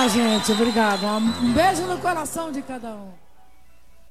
Tá, gente, obrigado. Um beijo no coração de cada um.